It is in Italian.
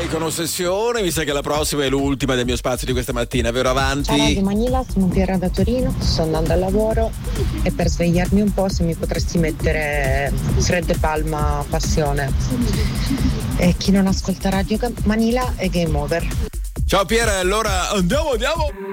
lei con Ossessione. Mi sa che la prossima è l'ultima del mio spazio di questa mattina, vero? Avanti. Ciao Radio Manila, sono Piera da Torino, sto andando al lavoro e per svegliarmi un po' se mi potresti mettere Fred Palma Passione. E chi non ascolta Radio Manila è Game Over. Ciao Piera, allora andiamo.